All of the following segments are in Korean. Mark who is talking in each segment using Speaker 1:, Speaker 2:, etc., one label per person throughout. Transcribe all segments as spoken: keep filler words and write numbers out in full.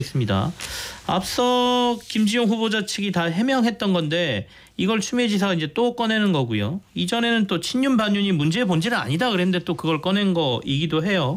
Speaker 1: 있습니다. 앞서 김지용 후보자 측이 다 해명했던 건데 이걸 추미애 지사가 이제 또 꺼내는 거고요. 이전에는 또 친윤 반윤이 문제의 본질은 아니다 그랬는데 또 그걸 꺼낸 거이기도 해요.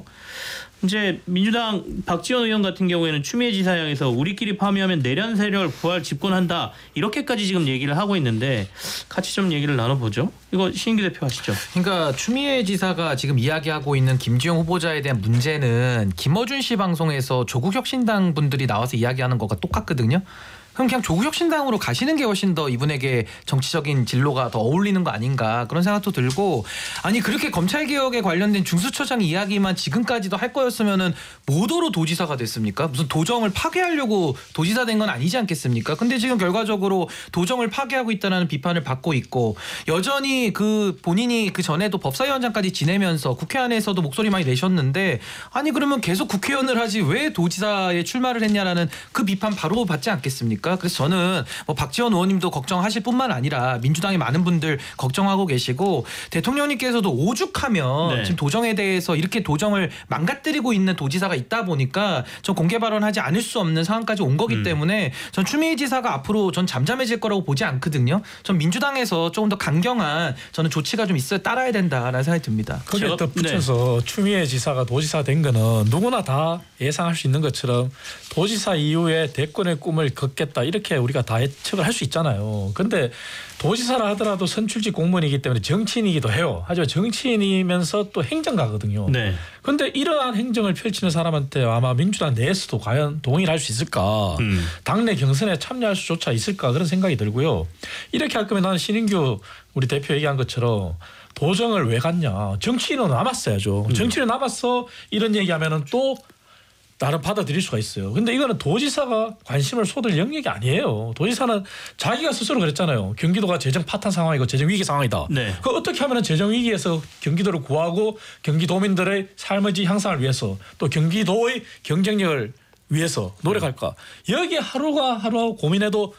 Speaker 1: 이제 민주당 박지원 의원 같은 경우에는 추미애 지사 향해서 우리끼리 파묘하면 내란 세력을 부활 집권한다 이렇게까지 지금 얘기를 하고 있는데 같이 좀 얘기를 나눠보죠. 이거 신인규 대표 하시죠.
Speaker 2: 그러니까 추미애 지사가 지금 이야기하고 있는 김지용 후보자에 대한 문제는 김어준 씨 방송에서 조국혁신당 분들이 나와서 이야기하는 거가 똑같거든요. 그럼 그냥 조국혁신당으로 가시는 게 훨씬 더 이분에게 정치적인 진로가 더 어울리는 거 아닌가 그런 생각도 들고, 아니 그렇게 검찰개혁에 관련된 중수처장 이야기만 지금까지도 할 거였으면은 뭐더러 도지사가 됐습니까? 무슨 도정을 파괴하려고 도지사 된 건 아니지 않겠습니까? 근데 지금 결과적으로 도정을 파괴하고 있다는 비판을 받고 있고, 여전히 그 본인이 그 전에도 법사위원장까지 지내면서 국회 안에서도 목소리 많이 내셨는데, 아니 그러면 계속 국회의원을 하지 왜 도지사에 출마를 했냐라는 그 비판 바로 받지 않겠습니까? 그래서 저는 뭐 박지원 의원님도 걱정하실 뿐만 아니라 민주당의 많은 분들 걱정하고 계시고, 대통령님께서도 오죽하면 네. 지금 도정에 대해서 이렇게 도정을 망가뜨리고 있는 도지사가 있다 보니까 전 공개 발언하지 않을 수 없는 상황까지 온 거기 음. 때문에 전 추미애 지사가 앞으로 전 잠잠해질 거라고 보지 않거든요. 전 민주당에서 조금 더 강경한 저는 조치가 좀 있어야 따라야 된다라는 생각이 듭니다.
Speaker 3: 거기에 또 붙여서 네. 추미애 지사가 도지사 된 거는 누구나 다 예상할 수 있는 것처럼 도지사 이후에 대권의 꿈을 걷겠다 이렇게 우리가 다 예측을 할 수 있잖아요. 그런데 도지사라 하더라도 선출직 공무원이기 때문에 정치인이기도 해요. 하지만 정치인이면서 또 행정가거든요. 그런데 네. 이러한 행정을 펼치는 사람한테 아마 민주당 내에서도 과연 동의를 할 수 있을까. 음. 당내 경선에 참여할 수조차 있을까 그런 생각이 들고요. 이렇게 할 거면 나는 신인규 우리 대표 얘기한 것처럼 도정을 왜 갔냐. 정치인은 남았어야죠. 음. 정치인은 남았어 이런 얘기하면 또 나름 받아들일 수가 있어요. 근데 이거는 도지사가 관심을 쏟을 영역이 아니에요. 도지사는 자기가 스스로 그랬잖아요. 경기도가 재정 파탄 상황이고 재정 위기 상황이다. 네. 그 어떻게 하면 재정 위기에서 경기도를 구하고 경기도민들의 삶의 질 향상을 위해서 또 경기도의 경쟁력을 위해서 노력할까. 여기 하루가 하루 고민해도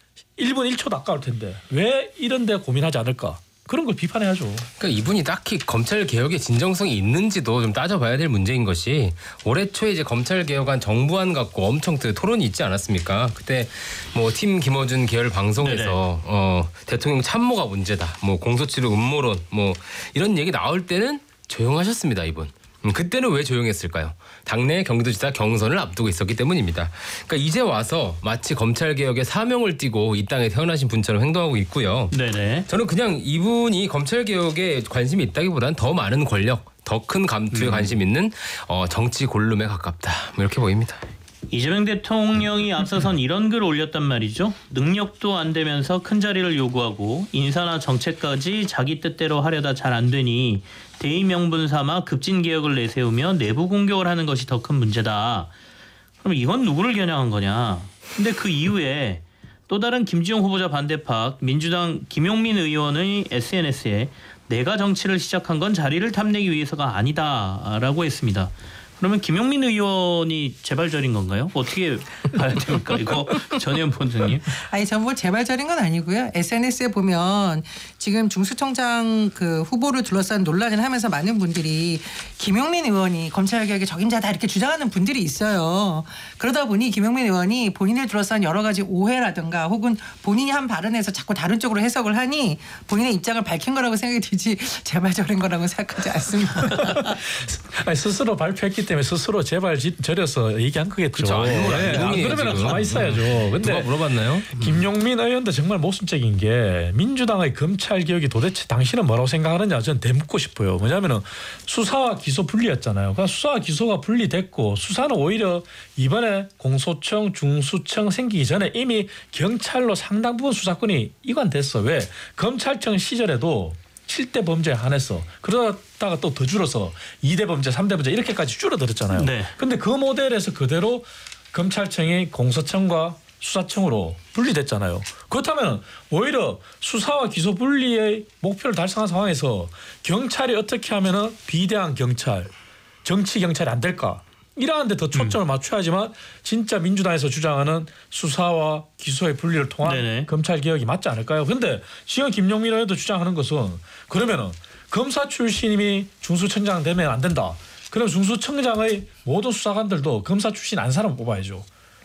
Speaker 3: 일 분 일 초도 아까울 텐데 왜 이런 데 고민하지 않을까. 그런 걸 비판해야죠.
Speaker 4: 그러니까 이분이 딱히 검찰 개혁의 진정성이 있는지도 좀 따져봐야 될 문제인 것이, 올해 초에 이제 검찰 개혁안 정부안 갖고 엄청 토론이 있지 않았습니까? 그때 뭐 팀 김어준 계열 방송에서 어, 대통령 참모가 문제다, 뭐 공소치료 음모론, 뭐 이런 얘기 나올 때는 조용하셨습니다, 이분. 음, 그때는 왜 조용했을까요? 당내 경기도지사 경선을 앞두고 있었기 때문입니다. 그러니까 이제 와서 마치 검찰개혁의 사명을 띠고 이 땅에 태어나신 분처럼 행동하고 있고요. 네네. 저는 그냥 이분이 검찰개혁에 관심이 있다기보다는 더 많은 권력, 더 큰 감투에 음. 관심 있는 어, 정치 골룸에 가깝다. 뭐 이렇게 보입니다.
Speaker 1: 이재명 대통령이 앞서선 이런 글을 올렸단 말이죠. 능력도 안 되면서 큰 자리를 요구하고 인사나 정책까지 자기 뜻대로 하려다 잘 안 되니 대의 명분 삼아 급진 개혁을 내세우며 내부 공격을 하는 것이 더 큰 문제다. 그럼 이건 누구를 겨냥한 거냐. 근데 그 이후에 또 다른 김지용 후보자 반대파 민주당 김용민 의원의 에스엔에스에 내가 정치를 시작한 건 자리를 탐내기 위해서가 아니다라고 했습니다. 그러면 김용민 의원이 재발절인 건가요? 어떻게 봐야 됩니까? 이거 전혜연 본부장님.
Speaker 5: 아니 전부 재발절인 건 아니고요. 에스엔에스에 보면 지금 중수청장 그 후보를 둘러싼 논란을 하면서 많은 분들이 김용민 의원이 검찰개혁의 적임자다 이렇게 주장하는 분들이 있어요. 그러다 보니 김용민 의원이 본인을 둘러싼 여러 가지 오해라든가 혹은 본인이 한 발언에서 자꾸 다른 쪽으로 해석을 하니 본인의 입장을 밝힌 거라고 생각이 들지 재발절인 거라고 생각하지 않습니다.
Speaker 3: 아니, 스스로 발표했기 때문에 스스로 제발 절여서 얘기한 거겠죠.
Speaker 4: 그렇죠.
Speaker 3: 네. 안 그러면 가만히 있어야죠. 근데
Speaker 4: 누가 물어봤나요?
Speaker 3: 김용민 의원도 정말 모순적인 게, 민주당의 검찰 개혁이 도대체 당신은 뭐라고 생각하느냐 저는 되묻고 싶어요. 뭐냐면은 수사와 기소 분리였잖아요. 그러니까 수사와 기소가 분리됐고, 수사는 오히려 이번에 공소청, 중수청 생기기 전에 이미 경찰로 상당 부분 수사권이 이관됐어. 왜? 검찰청 시절에도 칠 대 범죄에 한해서 그러다가 또 더 줄어서 이 대 범죄, 삼 대 범죄 이렇게까지 줄어들었잖아요. 네. 근데 그 모델에서 그대로 검찰청이 공소청과 수사청으로 분리됐잖아요. 그렇다면 오히려 수사와 기소 분리의 목표를 달성한 상황에서 경찰이 어떻게 하면은 비대한 경찰, 정치 경찰이 안 될까? 이러한 데 더 초점을 음. 맞춰야지만 진짜 민주당에서 주장하는 수사와 기소의 분리를 통한 네네. 검찰 개혁이 맞지 않을까요? 근데 지금 김용민 의원도 주장하는 것은, 그러면은 검사 출신이 중수청장 되면 안 된다. 그럼 중수청장의 모든 수사관들도 검사 출신 안 사람 뽑아야죠.